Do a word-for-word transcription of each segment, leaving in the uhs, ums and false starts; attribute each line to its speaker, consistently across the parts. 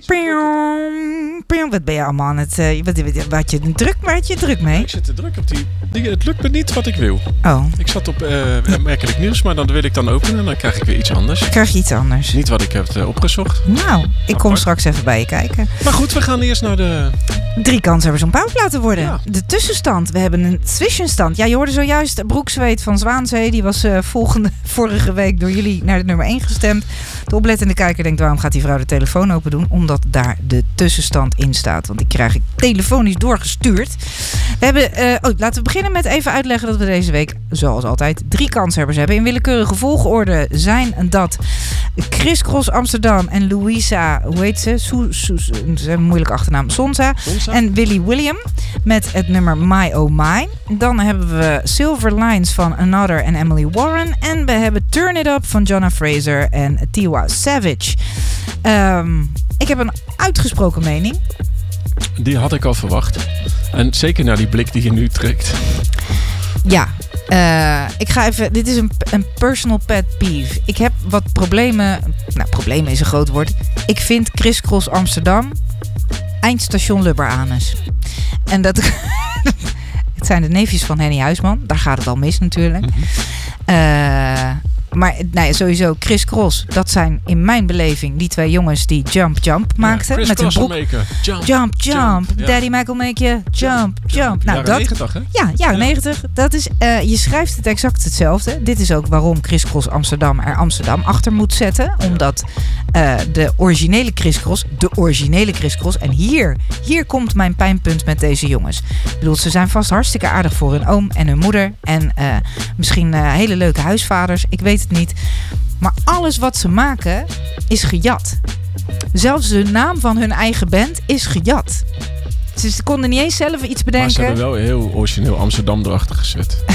Speaker 1: Wat ben je allemaal aan het... Uh, wat, wat, wat je druk, waar had je druk mee?
Speaker 2: Ik zit te druk op die, die... Het lukt me niet wat ik wil.
Speaker 1: Oh.
Speaker 2: Ik zat op uh, merkelijk nieuws, maar dan wil ik dan openen en dan krijg ik weer iets anders.
Speaker 1: Krijg je iets anders?
Speaker 2: Niet wat ik heb uh, opgezocht.
Speaker 1: Nou, ik kom straks even bij je kijken.
Speaker 2: Maar goed, we gaan eerst naar de...
Speaker 1: Drie kanshebbers om powerplaat te worden.
Speaker 2: Ja.
Speaker 1: De tussenstand. We hebben een zwischenstand. Ja, je hoorde zojuist Broekzweet van Zwaanzee. Die was uh, volgende, vorige week door jullie naar de nummer één gestemd. De oplettende kijker denkt, waarom gaat die vrouw de telefoon open doen? Omdat daar de tussenstand in staat. Want die krijg ik telefonisch doorgestuurd. We hebben, uh, oh, laten we beginnen met even uitleggen dat we deze week, zoals altijd, drie kanshebbers hebben. In willekeurige volgorde zijn dat Chris Cross Amsterdam en Louisa, hoe heet ze? Su, Su, Su, een moeilijke achternaam, Sonsa.
Speaker 2: Sonsa.
Speaker 1: En Willy William met het nummer My Oh My. Dan hebben we Silver Lines van Another en Emily Warren. En we hebben Turn It Up van Jonna Fraser en Tiwa Savage. Um, ik heb een uitgesproken mening.
Speaker 2: Die had ik al verwacht. En zeker naar die blik die je nu trekt.
Speaker 1: Ja, uh, ik ga even... Dit is een, een personal pet peeve. Ik heb wat problemen... Nou, problemen is een groot woord. Ik vind Chris Cross Amsterdam eindstation Lubberanus. En dat... Het zijn de neefjes van Henny Huisman. Daar gaat het al mis natuurlijk. Mm-hmm. Uh, maar nou ja, sowieso Chris Cross. Dat zijn in mijn beleving die twee jongens die Jump Jump maakten.
Speaker 2: Ja,
Speaker 1: met hun broek.
Speaker 2: Jump,
Speaker 1: jump, jump. jump.
Speaker 2: Ja.
Speaker 1: Daddy Michael make you jump, jump. jump. Nou,
Speaker 2: jaren
Speaker 1: dat,
Speaker 2: negentig, hè?
Speaker 1: Ja, jaren ja. negentig. Dat is, uh, je schrijft het exact hetzelfde. Dit is ook waarom Chris Cross Amsterdam er Amsterdam achter moet zetten. Omdat uh, de originele Chris Cross, de originele Chris Cross. En hier, hier komt mijn pijnpunt met deze jongens. Ik bedoel, ze zijn vast hartstikke aardig voor hun oom en hun moeder. En uh, misschien uh, hele leuke huisvaders. Ik weet het niet. Maar alles wat ze maken is gejat. Zelfs de naam van hun eigen band is gejat. Ze konden niet eens zelf iets bedenken.
Speaker 2: Maar ze hebben wel heel origineel Amsterdam erachter gezet.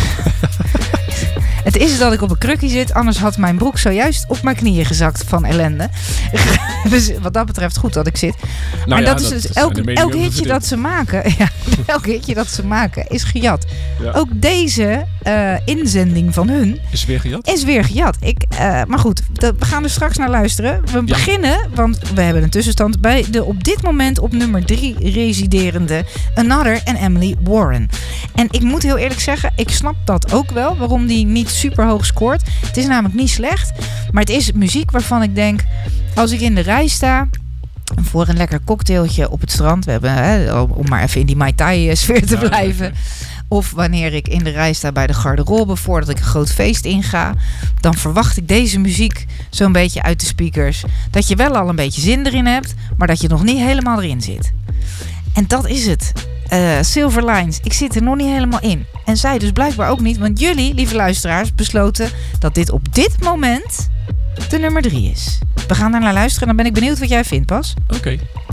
Speaker 1: Het is dat ik op een krukje zit, anders had mijn broek zojuist op mijn knieën gezakt van ellende. Dus wat dat betreft goed dat ik zit. Nou maar ja, dat is dat, dus dat elk, elk hitje dat ze maken, ja, elk hitje dat ze maken is gejat. Ja. Ook deze uh, inzending van hun
Speaker 2: is weer gejat.
Speaker 1: Is weer gejat. Ik, uh, maar goed, dat, we gaan er straks naar luisteren. We ja. beginnen, want we hebben een tussenstand bij de op dit moment op nummer drie residerende Another en Emily Warren. En ik moet heel eerlijk zeggen, ik snap dat ook wel, waarom die niet super hoog scoort. Het is namelijk niet slecht, maar het is muziek waarvan ik denk, als ik in de rij sta voor een lekker cocktailtje op het strand, we hebben, hè, om maar even in die Mai Tai sfeer te blijven, of wanneer ik in de rij sta bij de garderobe voordat ik een groot feest inga, dan verwacht ik deze muziek zo'n beetje uit de speakers, dat je wel al een beetje zin erin hebt, maar dat je nog niet helemaal erin zit. En dat is het. Uh, Silver Lines, ik zit er nog niet helemaal in. En zij dus blijkbaar ook niet, want jullie, lieve luisteraars, besloten dat dit op dit moment de nummer drie is. We gaan daar naar luisteren en dan ben ik benieuwd wat jij vindt, Pas.
Speaker 2: Oké. Okay.